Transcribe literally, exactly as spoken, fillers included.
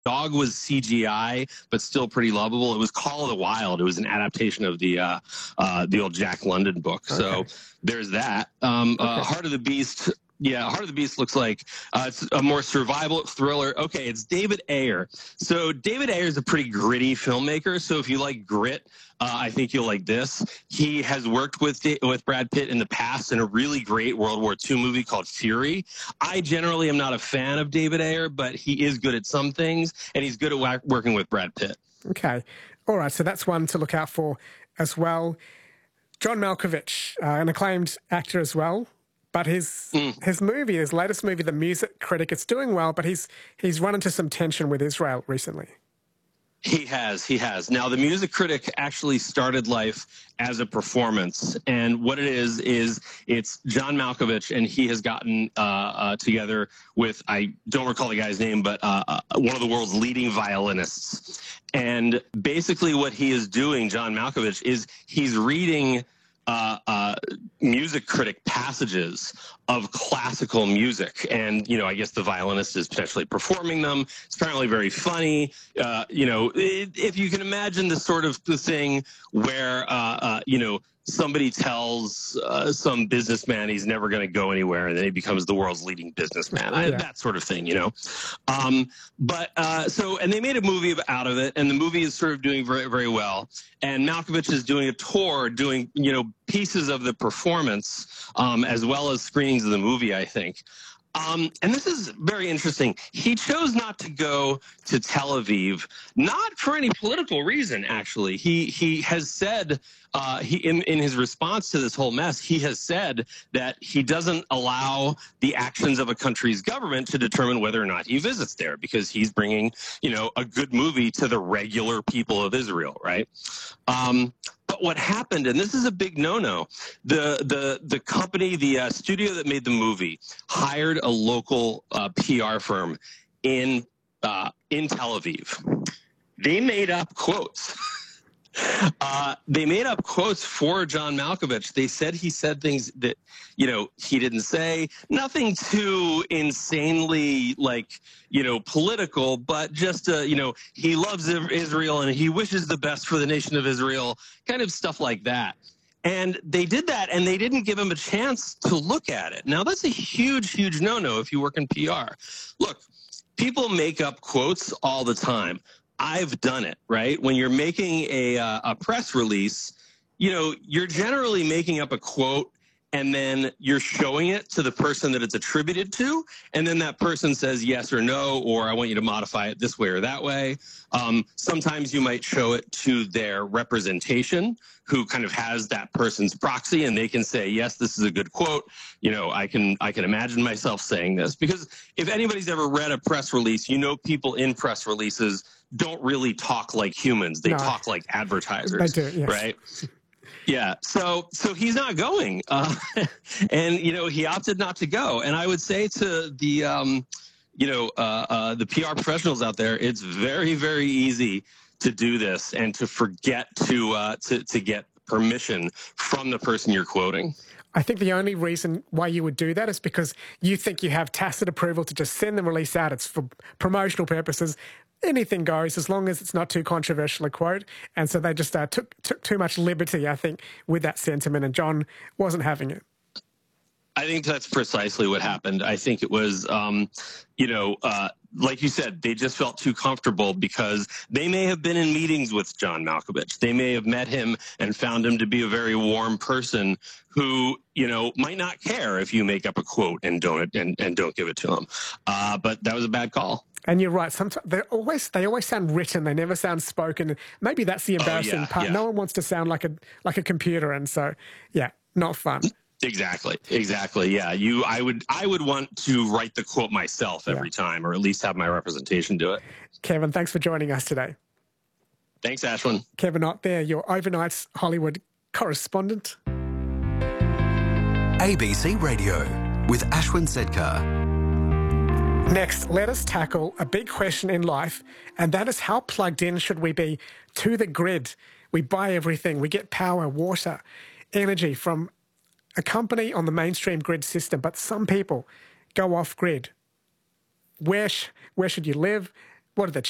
dog was C G I, but still pretty lovable. It was Call of the Wild. It was an adaptation of the uh, uh, the old Jack London book. Okay. So there's that. Um, okay. uh, Heart of the Beast. Yeah, Heart of the Beast looks like uh, it's a more survival thriller. Okay, it's David Ayer. So David Ayer is a pretty gritty filmmaker. So if you like grit, uh, I think you'll like this. He has worked with with Brad Pitt in the past in a really great World War Two movie called Fury. I generally am not a fan of David Ayer, but he is good at some things, and he's good at working with Brad Pitt. Okay. All right, so that's one to look out for as well. John Malkovich, uh, an acclaimed actor as well. But his mm. his movie, his latest movie, The Music Critic, it's doing well, but he's he's run into some tension with Israel recently. He has, he has. Now, The Music Critic actually started life as a performance, and what it is is it's John Malkovich, and he has gotten uh, uh, together with, I don't recall the guy's name, but uh, uh, one of the world's leading violinists. And basically what he is doing, John Malkovich, is he's reading Uh, uh, music critic passages of classical music. And, you know, I guess the violinist is potentially performing them. It's apparently very funny. Uh, you know, it, if you can imagine the sort of the thing where, uh, uh, you know, somebody tells uh, some businessman he's never going to go anywhere, and then he becomes the world's leading businessman. I, yeah. That sort of thing, you know. Um, but uh, so, and they made a movie out of it, and the movie is sort of doing very, very well. And Malkovich is doing a tour, doing, you know, pieces of the performance, um, as well as screenings of the movie, I think. Um, and this is very interesting. He chose not to go to Tel Aviv, not for any political reason, actually. He he has said, uh, he in, in his response to this whole mess, he has said that he doesn't allow the actions of a country's government to determine whether or not he visits there, because he's bringing, you know, a good movie to the regular people of Israel, right? Um, But what happened, and this is a big no-no, the the the company, the uh, studio that made the movie, hired a local uh, P R firm in uh, in Tel Aviv. They made up quotes. Uh, they made up quotes for John Malkovich. They said he said things that, you know, he didn't say. Nothing too insanely, like, you know, political, but just, uh, you know, he loves Israel and he wishes the best for the nation of Israel, kind of stuff like that. And they did that, and they didn't give him a chance to look at it. Now, that's a huge, huge no-no if you work in P R. Look, people make up quotes all the time. I've done it, right? When you're making a, uh, a press release, you know, you're generally making up a quote, and then you're showing it to the person that it's attributed to, and then that person says yes or no, or I want you to modify it this way or that way. Um, sometimes you might show it to their representation, who kind of has that person's proxy, and they can say, yes, this is a good quote. You know, I can I can imagine myself saying this. Because if anybody's ever read a press release, you know people in press releases don't really talk like humans. They no, talk like advertisers, they do, yes. Right? Yeah, so so he's not going, uh, and you know he opted not to go. And I would say to the um, you know uh, uh, the P R professionals out there, it's very very easy to do this and to forget to uh, to to get permission from the person you're quoting. I think the only reason why you would do that is because you think you have tacit approval to just send the release out. It's for promotional purposes. Anything goes as long as it's not too controversial a quote. And so they just uh, took, took too much liberty, I think, with that sentiment, and John wasn't having it. I think that's precisely what happened. I think it was, um, you know, uh, like you said, they just felt too comfortable because they may have been in meetings with John Malkovich. They may have met him and found him to be a very warm person who, you know, might not care if you make up a quote and don't and, and don't give it to him. Uh, but that was a bad call. And you're right. Sometimes they always they always sound written. They never sound spoken. Maybe that's the embarrassing oh, yeah, part. Yeah. No one wants to sound like a like a computer, and so yeah, not fun. Exactly. Exactly. Yeah. You. I would. I would want to write the quote myself every yeah. time, or at least have my representation do it. Kevin, thanks for joining us today. Thanks, Ashwin. Kevin Ott there, your overnight Hollywood correspondent. A B C Radio with Ashwin Sedkar. Next, let us tackle a big question in life, and that is how plugged in should we be to the grid? We buy everything. We get power, water, energy from a company on the mainstream grid system, but some people go off grid. Where, sh- where should you live? What are the